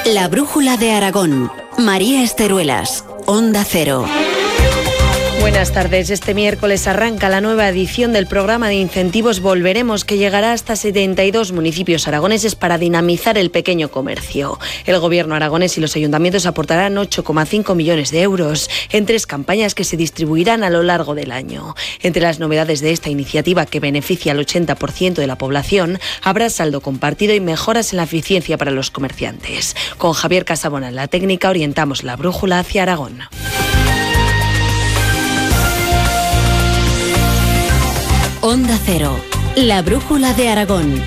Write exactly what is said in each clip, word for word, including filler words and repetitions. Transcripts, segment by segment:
La brújula de Aragón. María Esteruelas, Onda Cero. Buenas tardes. Este miércoles arranca la nueva edición del programa de incentivos Volveremos, que llegará hasta setenta y dos municipios aragoneses para dinamizar el pequeño comercio. El gobierno aragonés y los ayuntamientos aportarán ocho coma cinco millones de euros en tres campañas que se distribuirán a lo largo del año. Entre las novedades de esta iniciativa, que beneficia al ochenta por ciento de la población, habrá saldo compartido y mejoras en la eficiencia para los comerciantes. Con Javier Casabona en la técnica orientamos la brújula hacia Aragón. Onda Cero, la brújula de Aragón.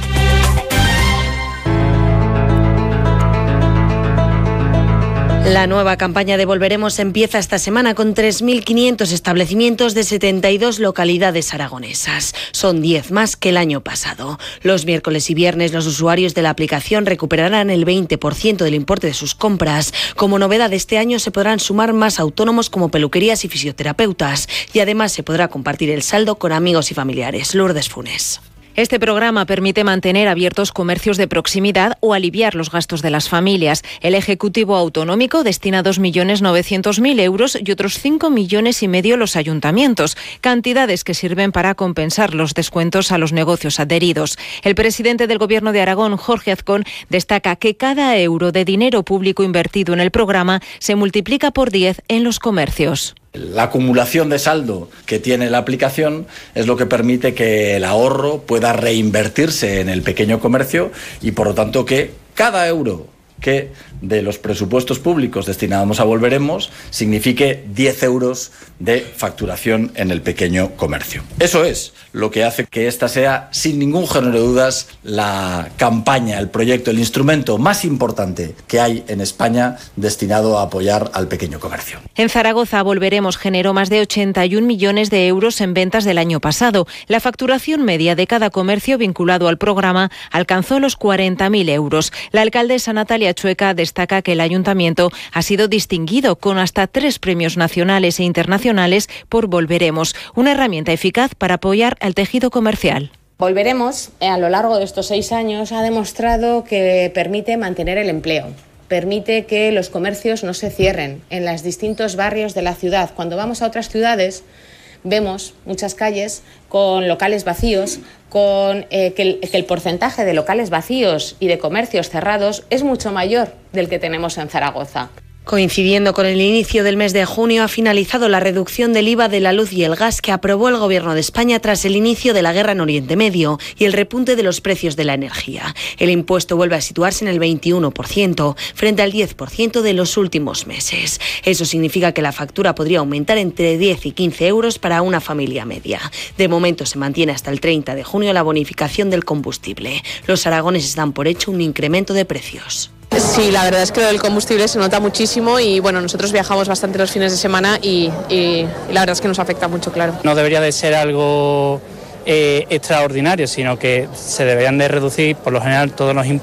La nueva campaña de Volveremos empieza esta semana con tres mil quinientos establecimientos de setenta y dos localidades aragonesas. Son diez más que el año pasado. Los miércoles y viernes los usuarios de la aplicación recuperarán el veinte por ciento del importe de sus compras. Como novedad, este año se podrán sumar más autónomos como peluquerías y fisioterapeutas. Y además se podrá compartir el saldo con amigos y familiares. Lourdes Funes. Este programa permite mantener abiertos comercios de proximidad o aliviar los gastos de las familias. El Ejecutivo Autonómico destina dos millones novecientos mil euros y otros cinco millones y medio los ayuntamientos, cantidades que sirven para compensar los descuentos a los negocios adheridos. El presidente del Gobierno de Aragón, Jorge Azcón, destaca que cada euro de dinero público invertido en el programa se multiplica por diez en los comercios. La acumulación de saldo que tiene la aplicación es lo que permite que el ahorro pueda reinvertirse en el pequeño comercio y, por lo tanto, que cada euro que de los presupuestos públicos destinados a Volveremos signifique diez euros de facturación en el pequeño comercio. Eso es lo que hace que esta sea, sin ningún género de dudas, la campaña, el proyecto, el instrumento más importante que hay en España destinado a apoyar al pequeño comercio. En Zaragoza, Volveremos generó más de ochenta y un millones de euros en ventas del año pasado. La facturación media de cada comercio vinculado al programa alcanzó los cuarenta mil euros. La alcaldesa Natalia Chueca destaca que el ayuntamiento ha sido distinguido con hasta tres premios nacionales e internacionales por Volveremos, una herramienta eficaz para apoyar al tejido comercial. Volveremos, a lo largo de estos seis años, ha demostrado que permite mantener el empleo. Permite que los comercios no se cierren en los distintos barrios de la ciudad. Cuando vamos a otras ciudades, vemos muchas calles con locales vacíos, con eh, que, el, que el porcentaje de locales vacíos y de comercios cerrados es mucho mayor del que tenemos en Zaragoza. Coincidiendo con el inicio del mes de junio, ha finalizado la reducción del I V A de la luz y el gas que aprobó el Gobierno de España tras el inicio de la guerra en Oriente Medio y el repunte de los precios de la energía. El impuesto vuelve a situarse en el veintiuno por ciento, frente al diez por ciento de los últimos meses. Eso significa que la factura podría aumentar entre diez y quince euros para una familia media. De momento se mantiene hasta el treinta de junio la bonificación del combustible. Los aragoneses dan por hecho un incremento de precios. Sí, la verdad es que el combustible se nota muchísimo y bueno, nosotros viajamos bastante los fines de semana y, y, y la verdad es que nos afecta mucho, claro. No debería de ser algo eh, extraordinario, sino que se deberían de reducir por lo general todos los impuestos